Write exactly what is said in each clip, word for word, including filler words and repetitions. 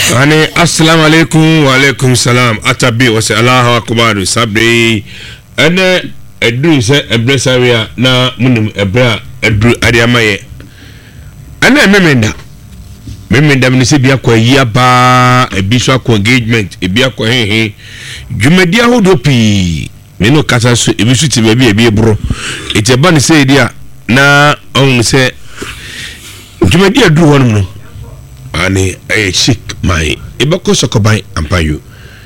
Ani assalamu alaikum wa alaikum salam atabi wa Allahu akbar sabri ene edru se ebresaria na munum ebra edru adiamaye ana memenda memenda me se bia kwa yia ba ebiso akwa engagement ebia kwa hehe dwumadi ahodo pi me no kasa so ebiso ti ba bi ebi ebro eteba ne se dia na on se dwumadi adru wonum no ani ay chic my ebako sokoban ampayo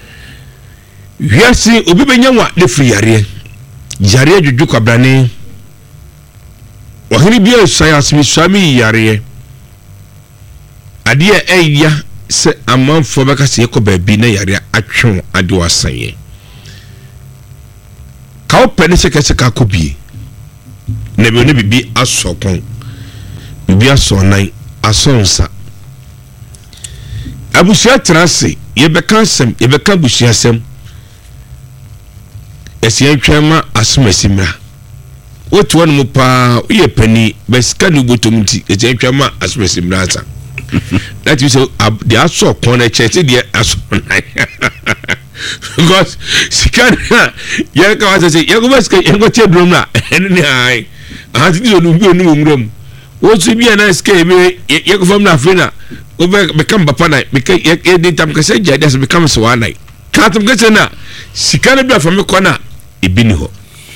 wiasi obi benyanwa de free yare yare juju kwabrane wahiri bia science mi swami yare ade eya se amanfo beka se yekoba bi na yare atwe ade wasanye ka opene se kese ka kobie na bi ne bibi asokon bibi asonan asonsa abusia trase yebeka sem yebeka busia sem esi atwama asmasimra wotu wonu pa uye pani beska nu botomti esi atwama asmasimra ata that is the aso corner church the aso because sikana ya ka wasa say ya go beska ya go chedrum na eni ai ahati di onu bi onu mumram wotu bi na ska ebe ya go fam na afina over become bapana because ye dey tam kase jade as become so one night katum kase na sikana bi afame kona ebini ho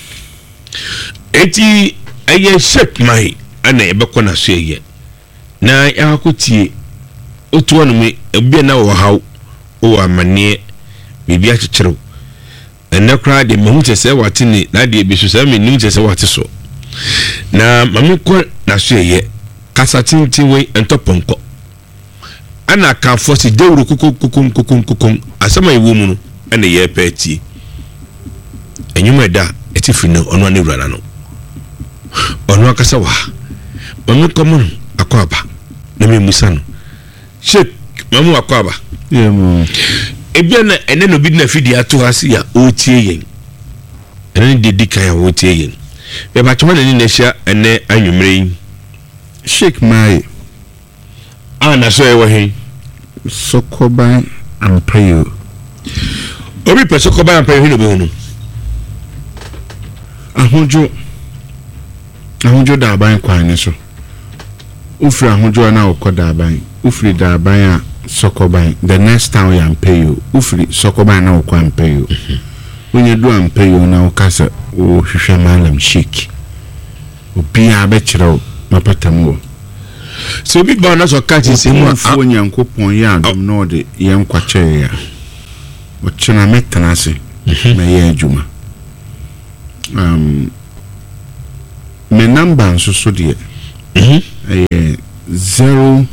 eti aye shake my ana ebe kona so ye na ya akotie otu wonu me ebi na wo haw o amane bibi a chichiro enne kra de mehu tese wate ni na de ebi so se me nim tese wate so na mame ko na so ye kasa tintin we entoponko ana ka fosi dewru kukum kukum kukum kukum asama ewo mu no ana ye peti enyuma da etifi no ono ne wura no ono akasa wa mamu komo akwaba na me musa no shek mamu akwaba ye mu ebia na ene no bi na fidi ato hase ya otie yen ene de dikan ya otie yen be ba tuma ni na hia ene anwumre yin shek mai ana so e wo he sokoban ampayo obi pe sokoban ampayo hino be hunu ahunjo ahunjo da ban kwan so ufri ahunjo na okoda aban ufri da aban a sokoban the next time you ampayo ufri sokoban na okwa ampayo onye do ampayo na okasa o hwehwe malam shik obi a be kire mapatamu so bi ba na so catch semu afo nyankopon ya adom no de ye nkwache ya o chena metanase na ye adwuma um me number so so de mhm eh zero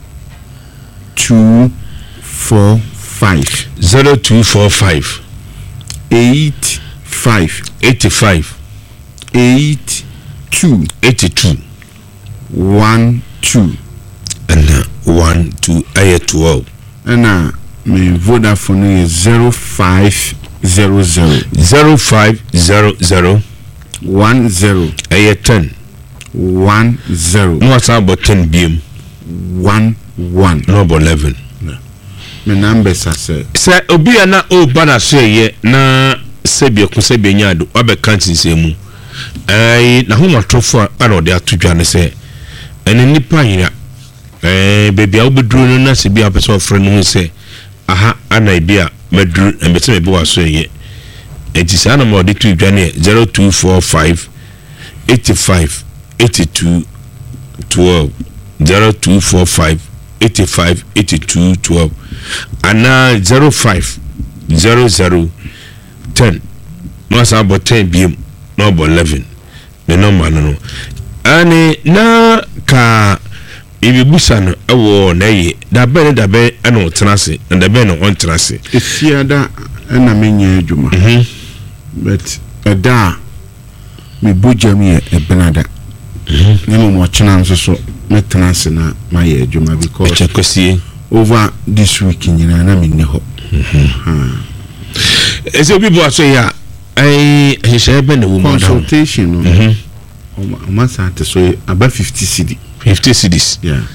two four five zero two four five eight five eighty-five eight two eighty-two one two and uh, one two aye twelve and uh me Vodafone is zero five zero zero zero five zero zero one zero aye ten one zero no what's about ten B M one one no about eleven me number say say obi na o bana so ye na sebie ku sebie nyado obe kantin semu ai na ho matrofo ana ode atodwa ne say ene nipa yira eh baby a obedru no na sebie apeso ofre no say aha ana ibia medru embete me bi waso ye enti sa na mo de tu dwane zero two four five eighty-five eighty-two twelve zero two four five eighty-five eighty-two twelve ana zero five zero zero ten no sa about ten B M no about eleven the number no ani na ka ibi busa no ewo na ye da be da be ana otrase and da be no ontrase efiada na menye adwuma mhm but ada me bojam ye ebenada mhm nemo mo chena nso so metrase na ma ye adwuma because chekosie over this week nyina na menye ho mhm ese obi bo aso ya ai hihye be na wo mo consultation no mhm o ma sa te so about fifty cedi fifty cedis yeah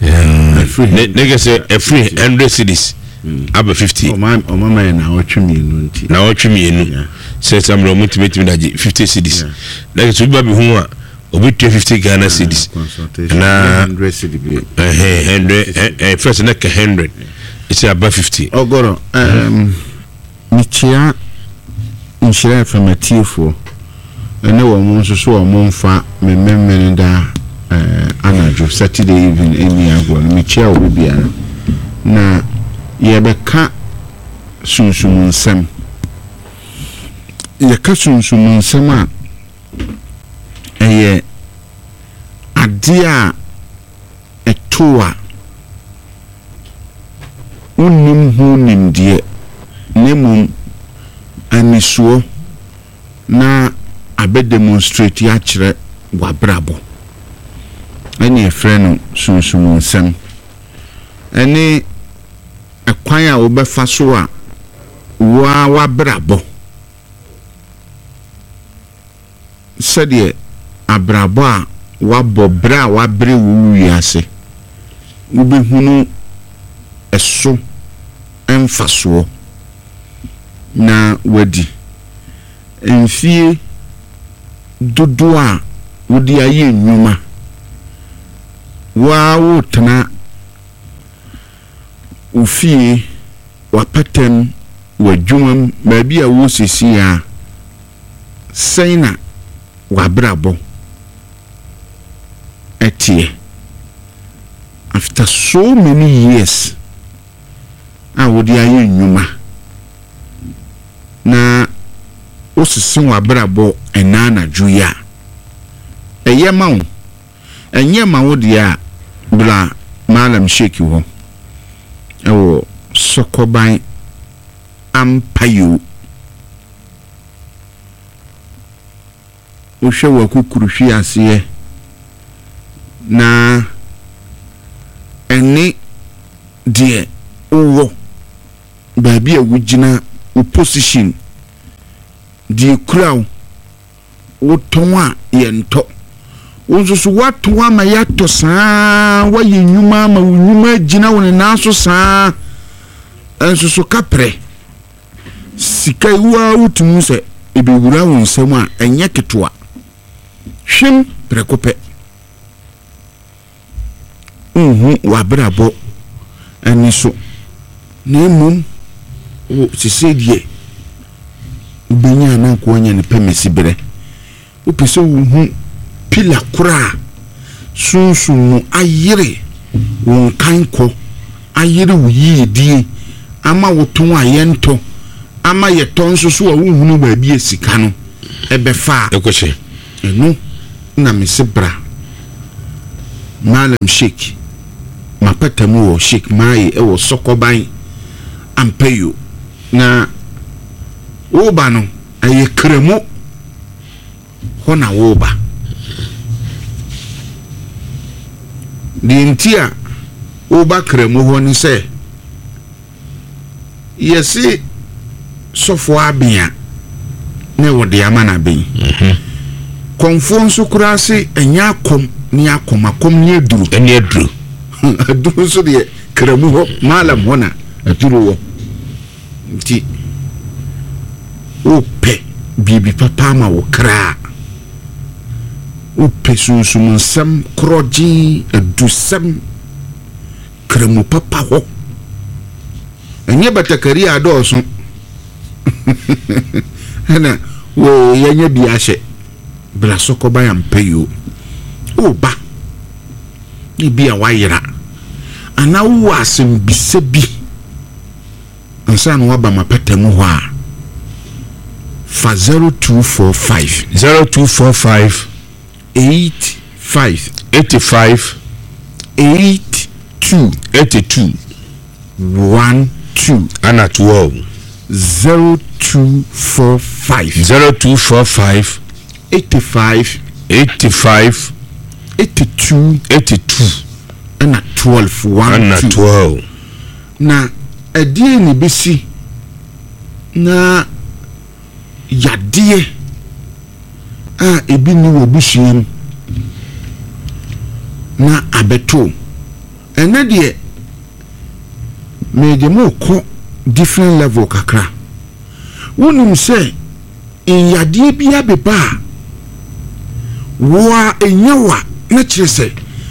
yeah nigga say a free one hundred cedis aba fifty o ma o ma na otwemi enu nti na otwemi enu say some lo mutimeti na fifty cedis nigga so bi hu a obi two fifty Ghana cedis na one hundred cedis eh one hundred eh first na one hundred it's about fifty ogoro um michia nhyira famatiefo ene wo mo nso so wo mo mfa mememene da eh anajo Saturday evening eni agwo michia wo bia na yebeka sunsun nsem yeka sunsun nsem a eye ade a etoa unim hu nimdie nemum anisuo na abe demonstrate ya kire wabrabo eni efre no sunsun nsem eni ekwan a obefa so a wa wabrabo sede abrabo a wabɔ bra wabre wu wiase ubehunu eso emfaso na wadi enfie dodo a wodi aye nwuma wa wotena ufie wapatem wadwumam baabi a wo sisi a sɛina wabrabo etie after so many years a wodi aye nwuma na osisi wabrabo enana juya eye mawo enye mawo dia bla malam sheki ho ewo sokoban ampayo o hwe wakukuru hwi ase na eni die owo baabi a wugina opposition die kraw woton a yento wonso wato ama yato saa waye nyuma ma nyuma gina woni naso saa enso so kapre sika iwa utumu se ebewura won nsam a enye ketoa hwem prekope uhu wabrabo eniso na emum o sisedie ubenya na ko anya ne pemesi bere upese uhu pila kura sunsun ayire won kanko ayire wuyidi ama woton ayento ama yeton so so wuhunu ba bi esika no ebefa ekoche enu na mesebra malam sheik mapatamu wo sheik mai e wo sokoban ampeyo na oba no aye kremu hona oba dintia oba kremu ho ni se yesi sofo abia ne wode amana ben mhm konfon so kurase enya akom ni akom akom ni aduru eni aduru aduru so de kremu ho malam hona aduru wo nti ope bibi papa ma wo kra ope sunsun sam kroji adusam kremu papa ho enye batakari adoso ana wo yenye biashe bla sokoba ya mpeyo oba ni bia wayira ana wo asem bisebi ansa no waba mapatamu ho a fa zero two four five zero two four five eight five eight five eight two eight two one two ana twelve zero two four five zero two four five eight five eight five eight two eight two ana twelve one ana twelve na edie ni besi na yadie a ebi ni wo busuam na abeto ene de me de mo ko different level kakra wonum se inyade bia beba wa enyawa na kire se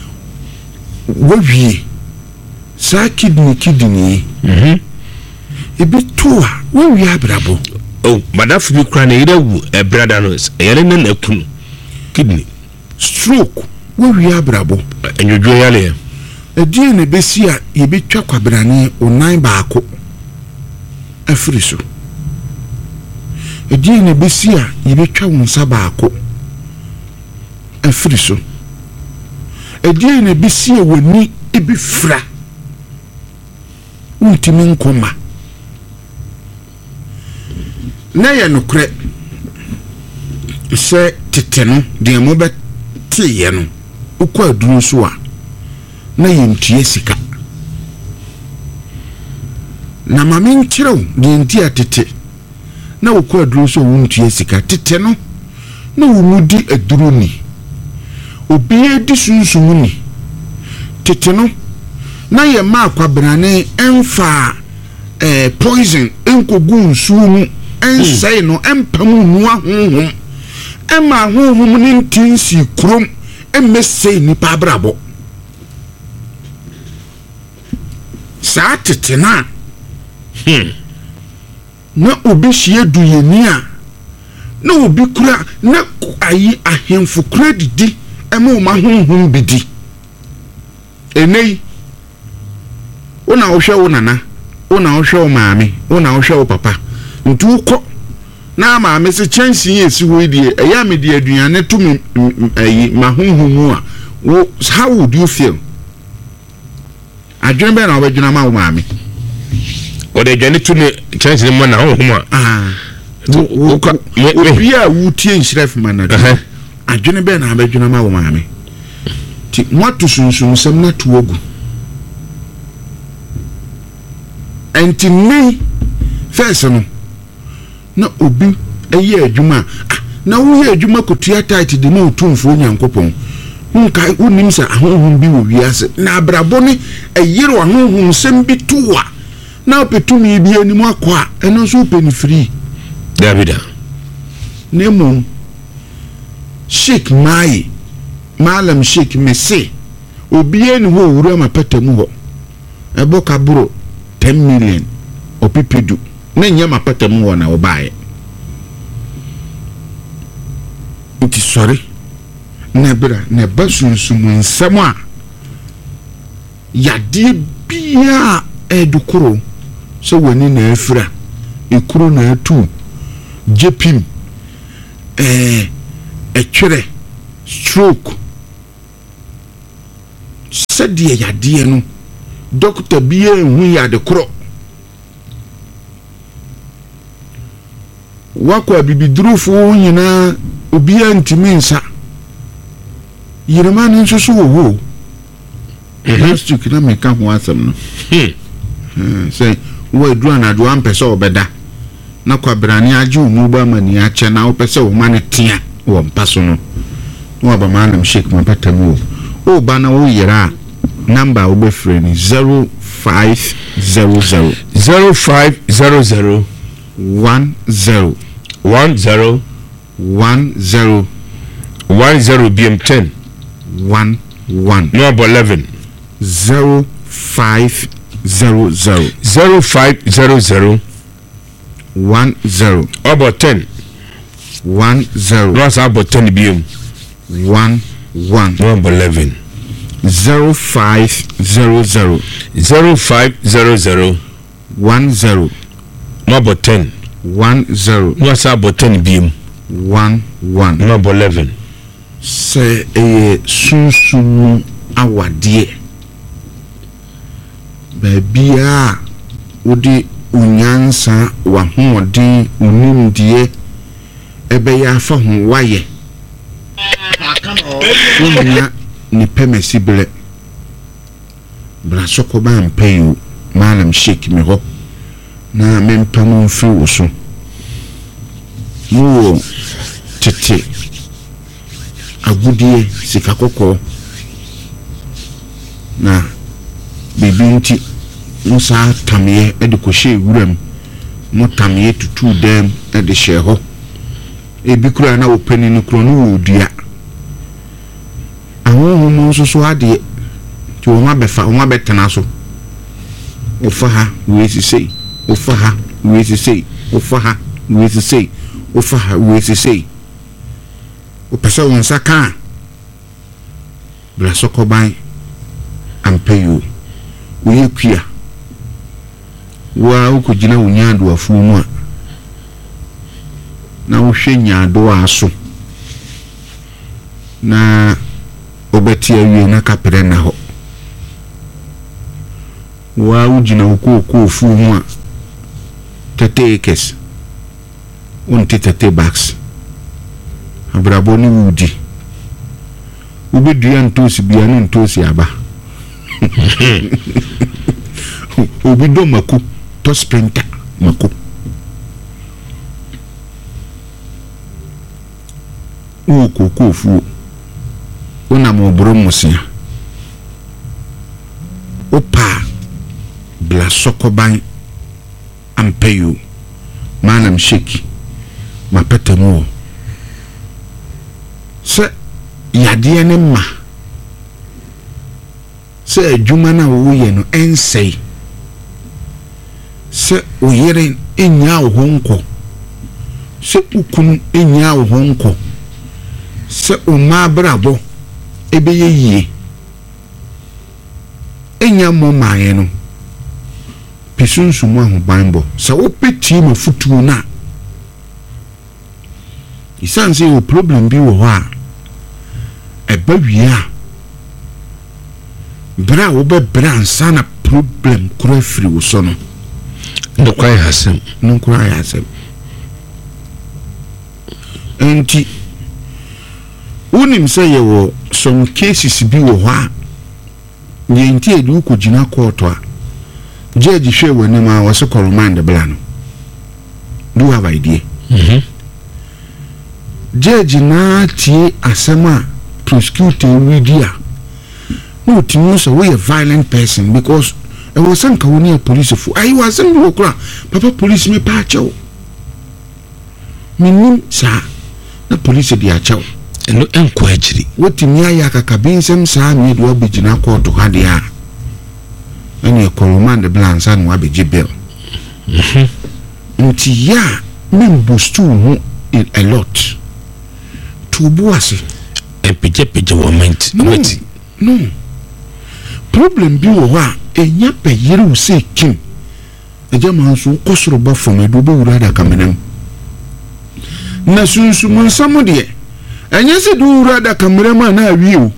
wawie sa kidney kidney mhm ebi toa wawie abrabo oh madafu bi kra na ira wu e brada no yele na nakunu kidney stroke wawie abrabo enyojo yale edie ne besi a yebetwa kwabrane onan baako afiri so edie ne besi a yebetwa wonsa baako afiri so edie ne besi a wani ebifra untimi nkoma na ya nokre se teteno de mo betiye no ukwa aduru so a na yemtie sika na mame nkyerɛw de ntia tete na ukwa aduru so wuntie sika tete no na wumudi aduru ni obi edi sunsumu ni tete no na ye ma kwabrane emfa eh poison enkogu nsumu ensai no empamu nu ahonhom ema ahonhom ni ntinsi krom emesei ni pabrabo sa tete na hmm na obi hie duyeni a na obi kura na ayi ahemfo kura didi ema ma honhom bidi enei ona ohwe wo nana ona ohwe wo maame ona ohwe wo papa ntu ko na maame se chance yesi wo die eya me die aduane to me ayi mahonhomu a wo how would you feel adwene be na obedwuna ma wo maame o de dwane to ne chance ne mo na honhomu a ah wo obi a wutie nhyiref manado adwene be na obedwuna ma wo maame ti moto sunsun sem na to ogu enti me first no na obi eye adwuma na wo ye adwuma kotua tight de na otumfo nyankopon nka unim sa ahonhom bi wo wiase na abrabo ne eyere ahonhom sem bi toa na opetumi bi anim akwa eno so peni free davida nemo sheik mai malam sheik mese obi eni ho wura mapatamu ho ebo kaburo ten million opipidu na nyama patamu ho na obaye nti sorry na bra na basunsumu nsam a yade bia edukuro so wani na afira ekuro na atu jepim eh etwere stroke sadie yade no doctor bia hu yade kro wakwa bibidrufu nyina obia ntimi nsa yiremani nso so wo last week na me ka ho asem no hmm say wo adura na do ampese obeda na kwabrane age umu ba mani ache na opese wo mane tia wo mpaso no wo ba manam sheik mapatamu o ba na wo yira number wo be free ni zero five zero zero zero five zero zero one zero one zero one zero one zero B M ten one one number eleven zero five zero zero zero five zero zero one zero about ten one zero no about ten B M one one number eleven zero five zero zero zero five zero zero one zero number ten one zero no about ten B M one one number eleven say a sunsumu awade babia odi unyansa wa hoodin unimdie ebe ya fa ho waye unya ni pemesibele bra sokoba ampeyu malam sheik me ho na mempamu mfi wo so wo tete agudie sikakoko na baby nti musa tamye e de ko hye wuram mo tamye tutu dem e de hye ho e bi kura na opani no kuro no odua awo mo so so ade ti wo ma befa wo ma betena so ofa ha we sisi ofa ha we sisi ofa ha we sisi ofa ha we sisi o pesa won saka bla sokoban ampeyo we kwia wa ukujina unyando afu mu a na wo hwe nyado aso na obeti awie na kapere na ho wa ujina ukoko afu mu a thirty acres unti thirty bucks abrabo ni wudi ubedua ntosi bia no ntosi aba obido mako to sprinter mako o koko fu ona mo bro musia opa bla sokoban ampeyo manam sheki mapetemo se yade ne ma se adwuma na wo ye no ensei se oyere enya wo honko se ukunu enya wo honko se uma brabo ebeye yie enya mo maaye no pisunsumu ahobanbo se wo peti ma futu na isanse o problem bi wo ha eba wia bra wo be bra sana problem kura free wo so no no kwai hasem no kwai hasem enti unim say ye some cases bi wo ha ye enti edu ko gina court a judge hwe wani ma wo se command bla no do have idea mhm judge na tie asema prosecutor media no tinu so we a violent person because I was an kawuni police fu I was an okra papa police me pa chaw minim sa na police dia chaw eno enko agiri woti mi aya kaka binsem sa mi do abigina court ha dia ani command blanc san wa beji bill mhm nti ya men bostu hu a lot to buase empeje peje moment no, no problem bi wo ha enya peyere wo se kin ejama nso kosoro ba fom edo be wura da kamenem na sunsu mun samu de enya se do wura da kamenem na awiu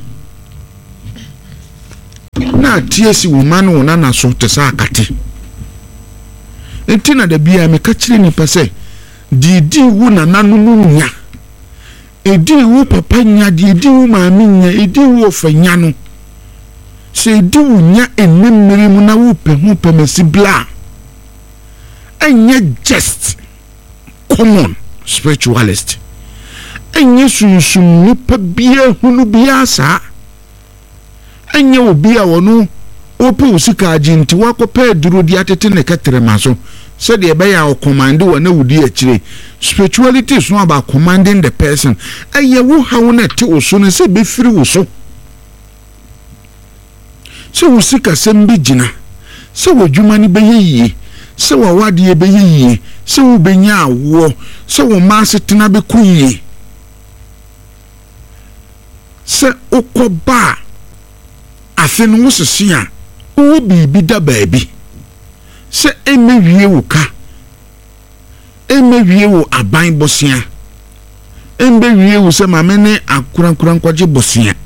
na tiesi wo manu na na so te sa akate entina da bia me ka kire ni pese di di wu na nanu nu nya edi wu papa nya di edi wu maami nya edi wu ofanya no se edi wu nya enemmere mu na wu pe hu pe mesi bla enye just common spiritualist enye sunsun ni pa bia hunu bia sa enye obi a wono ope usika agenti wakopa duro di atete ne ketere maso said the bear or command one would be a chile. Spirituality is not about commanding the person. A year how net to soon as be free so. So we seek a same bigina. So would you money be ye? So what ye be ye? So be ya war. So master tinabe queen. Se oko ba. I think was a seer. Who be bida baby. Se eme wie wo ka eme wie wo aban bosia embe wie wo se mamene akuran-kuran kwaje bosia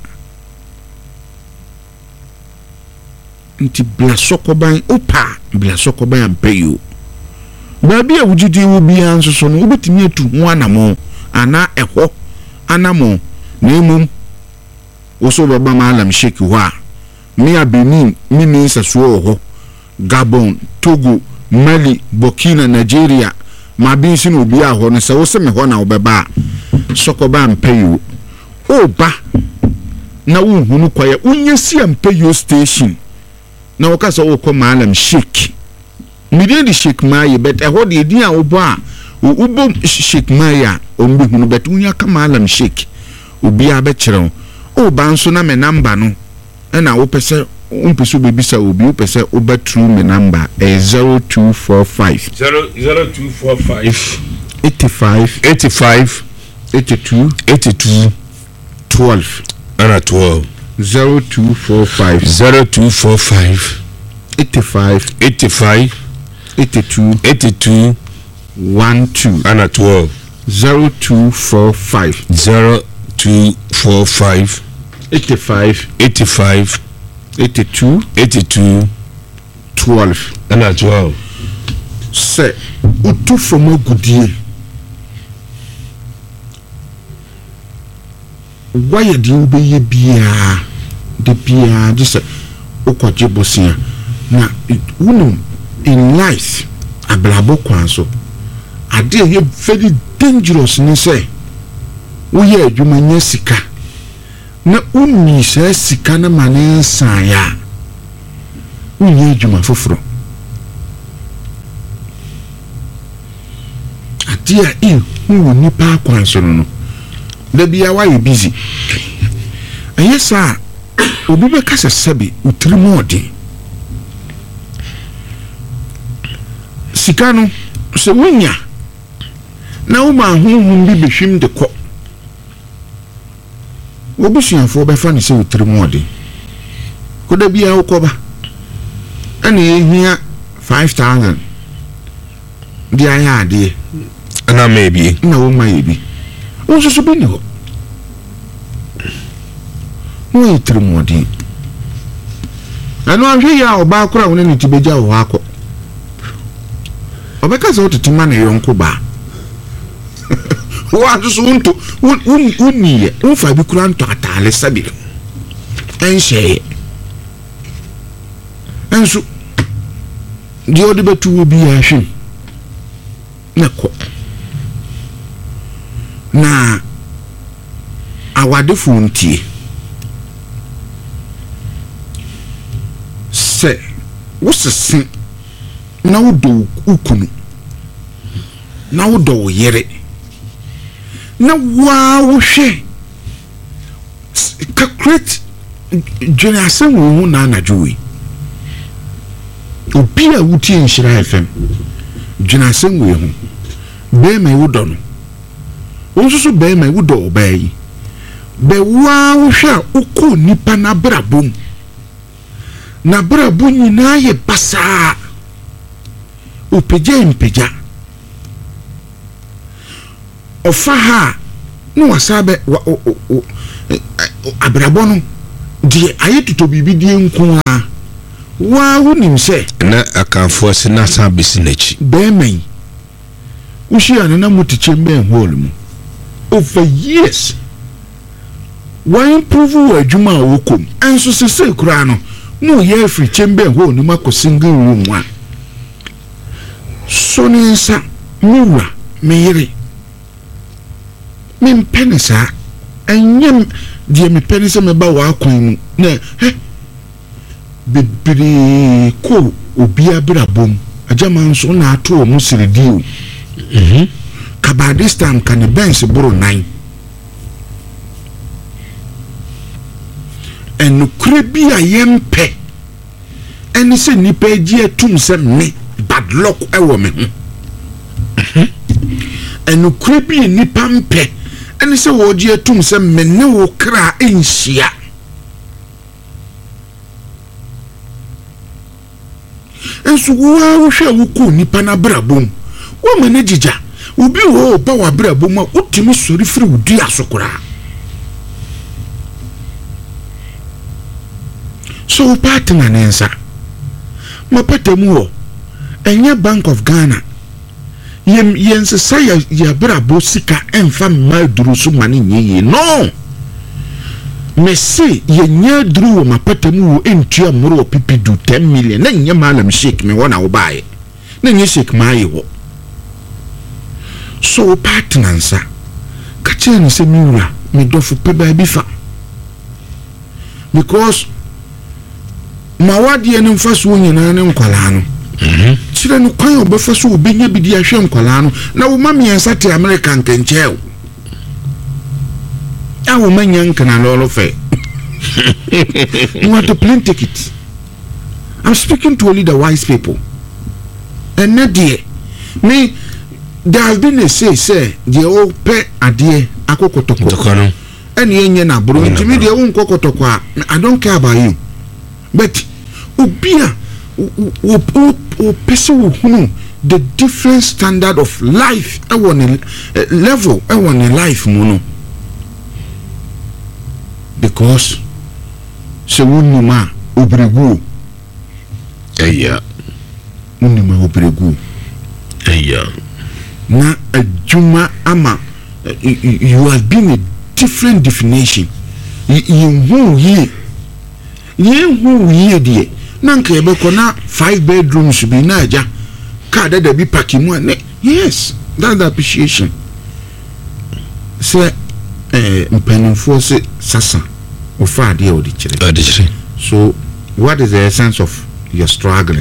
nti bla sokoban opa bla sokoban ampeyo ba bia wujidi wo bia nso so no obetimi atu ho anamo ana eho anamo na emum wo so baba malam sheki ho a me abenin mini saso ho Gabon, Togo, Mali, Burkina, Nigeria, ma binsi no bia ho no se wo se me ho na obeba sokoba mpeyo oba na wo hunu kwaye unyesi ampeyo station na woka sa wo ko maalam shake me dey di shake maaye but e ho de din a wo bo a wo bo shake maaye a o mbe hunu but unya ka maalam shake obi a be kire o ba nso na me number no e na wo pese umpesu be bisa obi wo pese o ba true me number e zero two four five zero zero two four five eighty-five eighty-five eighty-two eighty-two twelve ana twelve zero two four five zero two four five eighty-five eighty-five eighty-two eighty-two one two ana twelve zero two four five zero two four five eighty-five eighty-five eighty-two eighty-two twelve ana twelve say utu from ogudie why di obeye bia de bia just okoje bosia na uno in life ablabo kwanso ade ye very dangerous ni say wo ye adwuma nya sika na unni se sika na mane san ya unni adwuma foforo ade a in hu ni pa kwanso no da bia wa ye busy ayesa obi be kasa sabi utiri modi sika no se wunya na wo ma hunhun bi behwim de ko obi suafo be fa ne se utiri modi ko da bia wo ko ba ana ehia five thousand dia ya ade ana maybe na wo ma yebi wo so so bi ne ho wo utiri modi ano ahwe ya oba akora wona ne tibeja wo akọ obeka so tutima na yonko ba wa so unto un unni un fa bi kura nto atale sabi enhye enso di odi betu obi ahwe na ko na awade funtie se wosese na wodo ukunu na wodo yere na wa wo hwe calculate generation wo na anajowi obi a wuti enhira F M generation wo hu be me wodo no wonso so be me wodo obai be wa wo hwe uko nipa na brabom na brabom nyina ye basa upeja impeja ofa ha no wasabe abrabono die ayetuto bibi die nko a wa hunim se na akanfo se na sa besi nachi be men ushi ana na mutichembe hall mu over years wa improve adwuma wokom enso sese kura no no ye free chembe hall no mako single room one so ninsa miwa meyere min penisa enyem die me penisa me ba wa akwan na he bebere ko obi abrabom ajama nso na ato mu siridio mhm kabadistan kan bench bro nine enu krebi ayempe eni se nipa gie atum se me bad luck ewo me mhm enu krebi nipa mpe eni se wo gie atum se me ne wo kra enhia enso wo wo hwe wo ko nipa na brabom wo mane jija obi wo ba wa brabom a utimi sori firi wudi asokora so partner nensa mapatamu wo enye Bank of Ghana yem yense say ya brabo sika emfa maduru so mane nyeye no Messi yenye dru mapatamu wo entua moro pipidu ten million na nye malam shake me wona wo bae na nye shake mai wo so partner nsa ka che ni se miura me dofu pe ba bi fa because ma wade ne mfa so nyina ne nkwala no mhm kyerɛ no kwan obefa so obenya bidi ahwe nkwala no na wo ma miensa te America nkenkyɛw awo manya nkana lolo fe you want to plain take it. I'm speaking to only the wise people and not dear me. There has been a say say the old pe adie akokotoko and yenye na bro ntimi de won kokotoko a I don't care about you but obia o o person who the different standard of life I want a level I want a life mono because se wonuma obregu eya wonuma obregu eya na adwuma ama you have been a different definition you who ye ye who ye die na nka ebe ko na five bedrooms bi na aja ka da da bi pakimu ne yes that's the appreciation say eh mpanimfo se sasa ofa ade o di kire ade kire so what is the essence of your struggling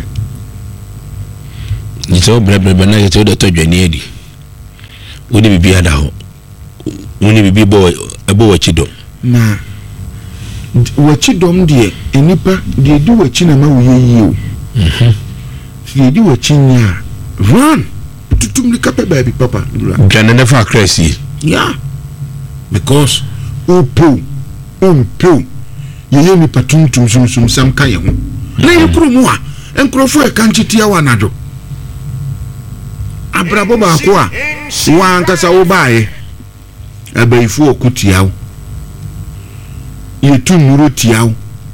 ni so bra bra na ye to da to dwani adi woni bibi ada ho woni bibi bo ebo wachido na wachidom die enipa die di wachi na ma woye yi o mhm die di wachi nya run tutum ni kape baby papa dwana na fa crazy yeah because opo onpo ye ye ni patuntum sum sum sam ka ye ho na ye kuro mu a enkrofo e kan chitia wa nado abrabo ba ko a wa ankasa wo baaye abayifu okutiawo ye tunuro tiawo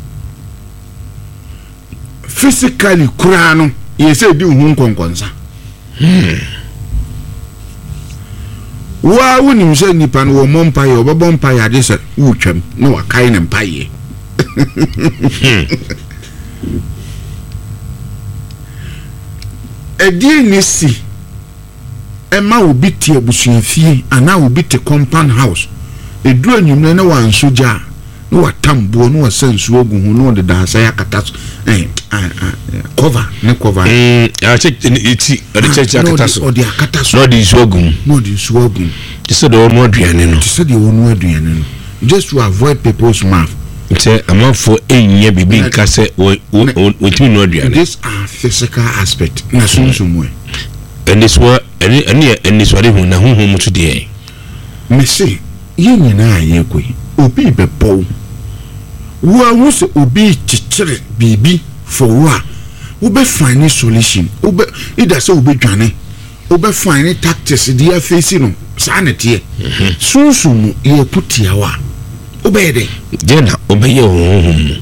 physically kurano ye se di hu nkonkonsa hmm wa woni mse nipa no wo mompa ye obebo mpa ye ade se wutwam na wakai ne mpa ye edi ni si ema obi tie busuafie ana obi te compound house eduru anyumne na wansoja na watambo na wasansu ogu hu na de dansa ya kata eh cover ne cover eh a check iti ade check ya kata so ode akata so no di su ogu no di su ogu ti se de onu aduane no ti se de onu aduane no just to avoid people's mouth say amafo enye bibi nka se wotimi no aduane this are physical aspect na sunsumu and this what any any any so hu na hu hu mutu de me say ye nyina aye koi obi bebo wo wo se obi chichire bibi for wa wo be find solution wo be ida se obi dwane wo be find tactics dia face no sa na tie sunsumu ye putia wa wo be de je na wo be ye hu hu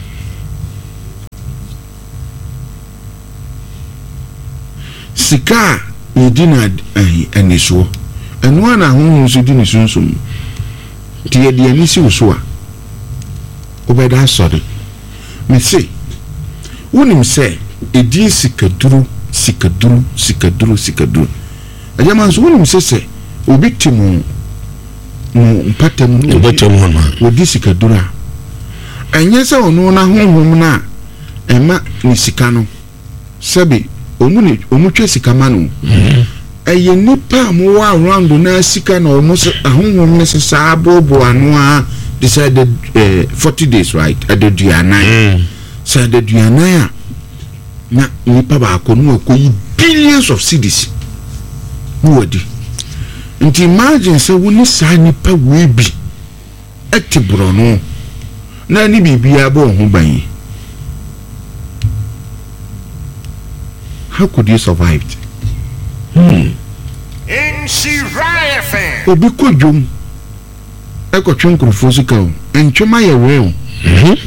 sika yedina eh eniso enu ana hu so di ni sunsum tie die ni si so a obeda sorry me say wonim say edi sikaduru sikaduru sikaduru sikaduru ajama so wonim say say obi timu no mpatem no obetem ho no odi sikaduru a enye say onu na honhom na ema ni sika no sebi omuni omutwe sika manu eye nipa mo wa around na sika na almost ahonhom ne sesa bobo anu a decided uh, forty days right at the duana so the duana na nipa ba ko no ko billions of cedis no wadi nti imagine say woni sa nipa we bi etibro no na ni bibia bo ho ban. How could you survive? Hmm. In Shiraya fan. Obi ko dwom. E ko twon krofo sika o. Entwoma ye we o. Mhm.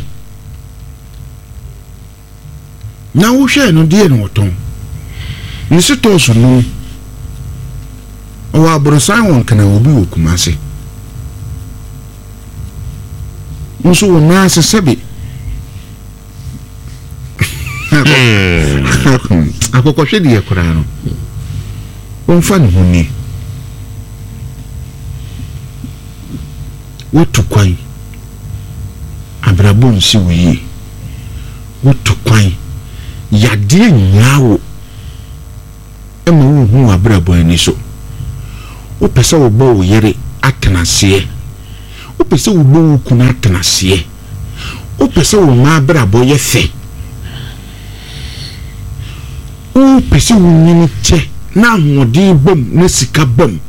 Na wo hwe no de no oton. Ni se to so no. O wa brosan won kana obi okumase. Nso wo na se sebe. Akoko hwe de yakura no wonfa ne honi wotu kwai abrabon si wiye wotu kwan yadeɛ nyaawo ɛma wo hu abrabɔ ani so wopɛ sɛ wobɔ wo yere atenaseɛ wopɛ sɛ wobɔ wo kunu atenaseɛ wopɛ sɛ wo ma abrabɔ yɛ fɛ wopɛ sɛ wo nyini kyɛ na ahoɔden bom na sika bom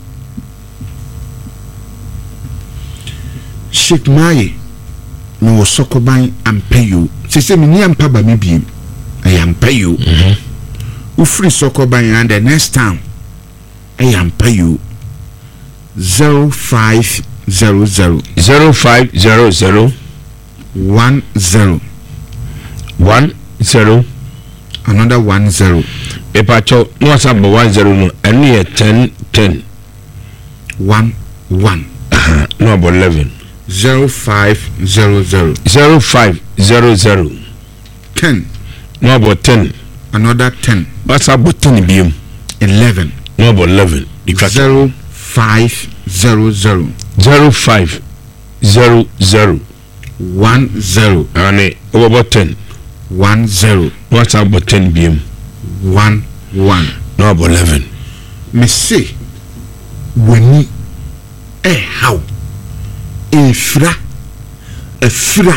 Sheikh Maye me wo sokoban ampeyo sese me ni ampa ba me biem ay ampeyo mhm wo free sokoban and the next time ay ampeyo zero five zero zero zero five zero zero one zero one zero another one zero epacho no WhatsApp one zero no enu ye ten ten one one no about eleven zero five zero zero zero five zero zero ten no about ten another ten WhatsApp about ten biem eleven no about eleven zero five zero zero zero five zero zero one zero and about ten one zero WhatsApp about ten biem one one no about eleven me say wani eh how efra efra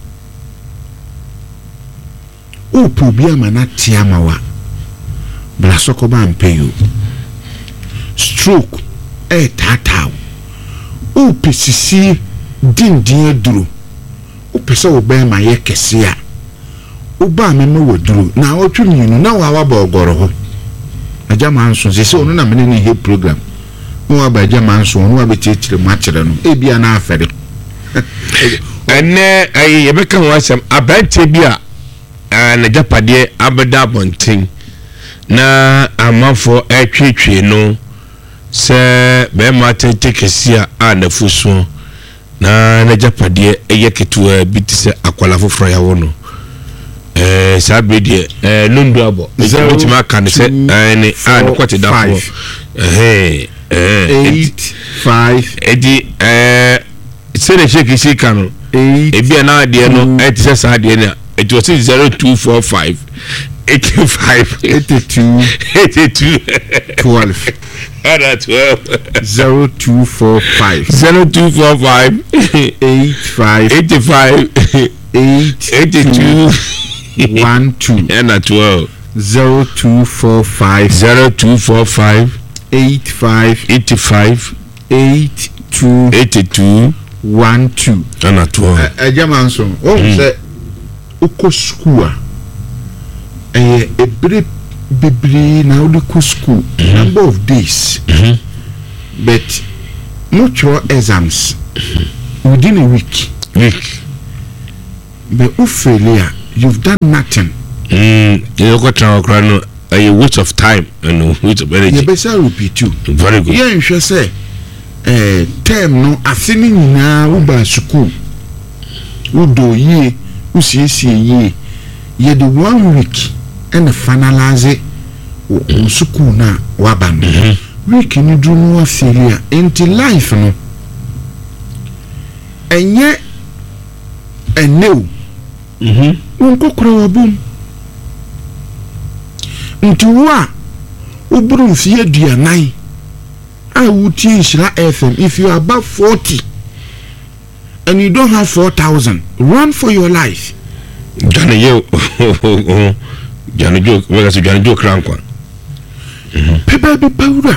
o pobia mana tiama wa bla sokoba ampeyo stroke eh tatao o pesisi dindin aduro o pese wo be ma ye kese a o ba me me woduro na o twuninu na wa wa ba ogoro ho aja manso se se onu na me ne he program no abaja manso onu abetitire mu akire no e bia na afere ene ay yebeka ho asem abante bia na japade abeda bonten na amafo atwetwe no se be ma tete kesia a na fuso na na japade eye ketua bitise akwala foforo ya wo no eh sabedie eh lundu abo bit ma kan se ene an kwete dafo eh eight five edi eh sere sheki shika no ebi na ade no etise sa ade na it was zero two four five eighty-five eighty-two eighty-two twelve ada twelve zero two four five zero two four five eight five eighty-five eight eighty-two one two and twelve zero two four five zero two four five eight five eighty-five eight two eighty-two one two and twelve ajaman so o say uko school eh ebre bebri na uko school number of days mm-hmm. but much exams within a week week but u failure you've done nothing mm you go try okra no a waste of time and waste of energy you better repeat you very good yeah you say eh term no afini nyina u ba school u do ye u siesie ye ye the one week and finalize o school na wa ba no week ni dru no wa failure into life no enye eneu mhm wonko kura wa bom ntuwa uburu fi aduanan a wuti nshira F M if you are above forty and you don't have four thousand run for your life jana yo jana jo wega so jana jo krankwa mhm pepa be pawura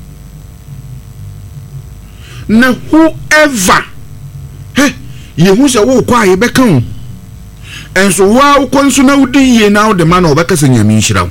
na whoever he ye hu se wo kwa ye beka ho enso wa ukonso na udi ye na de man obeka se nyame nshira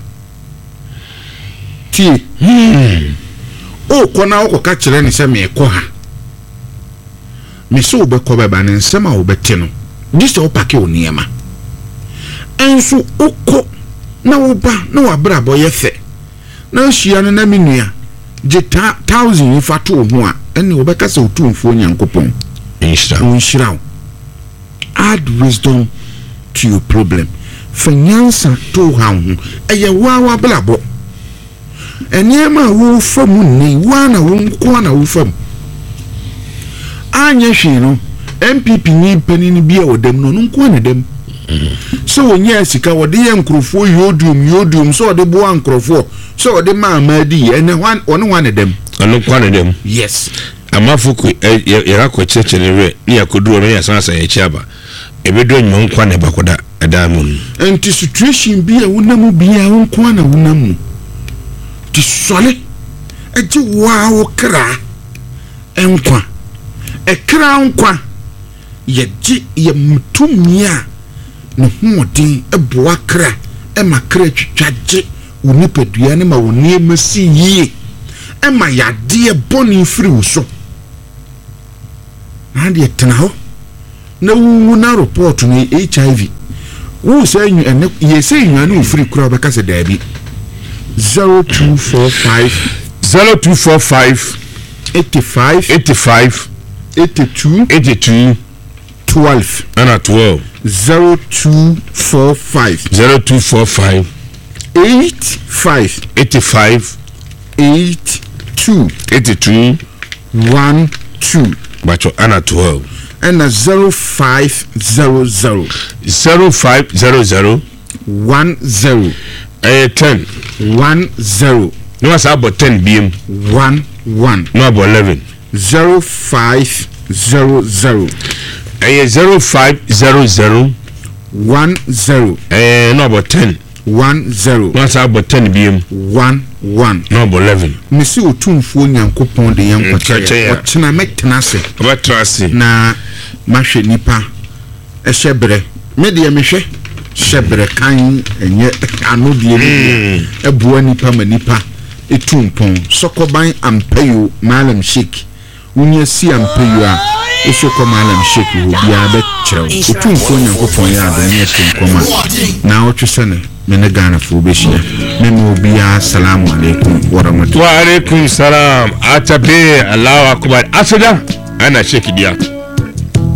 ti hmm o kona o ka kire ne se me ko ha me so obeko beba ne nsema obete no dise o pake oniema enso ukọ na wo ba na wa brabo ye fe na hia no na menua je thousand ifa to ho a ene obeka se otumfo nyankopon inshira inshira add wisdom to your problem finance to ha ho eye wa wa blabo eniema wo famu ni wa na wo nko na wo famu anya hwe no M P P ni panini bia odem no nko na dem so wonya sika wode ye nkrofo yodium yodium so wode bo ankrofo so wode ma ma di ene wan one wan dem anu kwane dem yes amafuku yera ko chechene we ni yakoduro no yasansa ya chiaba ebedo nyuma nkwane bakoda adamu enti situation bi a wonamu bi a wonkwana wonamu ti sole eji wa wo kra enkwa ekra nkwa ye ji ye mutumia no hodin eboa kra e ma kra twitwaje unipadua ne ma woni emasi yie e ma yade boni firi wo so na de tena ho na wu na report no H I V wo say you ye say you na free kra be ka se da bi zero two four five zero two four five eighty-five eighty-five eighty-two eighty-two twelve and twelve zero two four five zero two four five eighty-five eighty-five eighty-two eighty-two one two bacho and twelve and a zero five zero zero zero five zero zero one zero eh ten one zero no was about ten B M one one no about eleven zero five zero zero eh zero five zero zero one zero eh no about ten one zero no was about ten B M one one no about eleven mesi otumfo nyankopon de Nkache. yankwata otena metena se about trust na mahwe nipa ehyebre me de mehwe hyebre kan enye anodie ni ebua nipa ma nipa etumpon sokoban ampayo malam shek unya si ampayo a esoko malam shek ho bia be kyerɛw otumfo nyankopon ya do ne tunkoma na otwese ne me ne Ghana fo be hia me no bia assalamu alaikum wa rahmatullahi wa alaikum salam atabe Allahu akbar asada ana shek dia